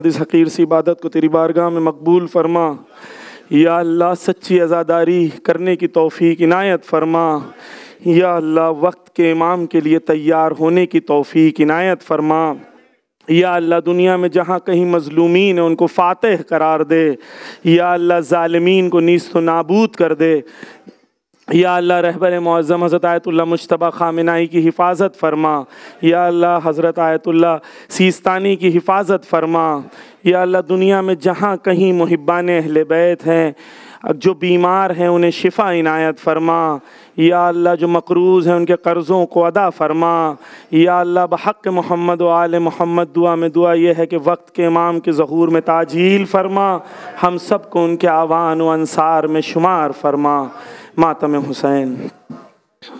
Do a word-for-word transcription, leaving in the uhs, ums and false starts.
इस हकीर सी इबादत को तेरी बारगाह में मकबूल फरमा। या अल्लाह सच्ची अज़ादारी करने की तौफ़ीक इनायत फरमा। या अल्लाह वक्त के इमाम के लिए तैयार होने की तौफ़ीक इनायत फरमा। या अल्लाह दुनिया में जहाँ कहीं मज़लूमीन है उनको फ़ातिह करार दे। या अल्लाह ज़ालिमीन को नीस्त नाबूद कर दे। या अल्लाह रहबर मुअज़्ज़म हज़रत आयतुल्लाह मुज्तबा ख़ामेनाई की हिफाजत फरमा। या अल्लाह हज़रत आयतुल्लाह सीस्तानी की हिफाजत फरमा। या अल्लाह दुनिया में जहाँ कहीं मुहिब्बान अहले बैत हैं, जो बीमार हैं उन्हें शिफ़ा इनायत फरमा। या अल्लाह जो मक़रूज़ हैं उनके कर्ज़ों को अदा फरमा। या अल्लाह बहक़ मोहम्मद व आले मोहम्मद दुआ में दुआ यह है कि वक्त के इमाम के ज़हूर में ताजील फरमा। हम सब को उनके आवान व अंसार में शुमार फरमा। मातम हुसैन।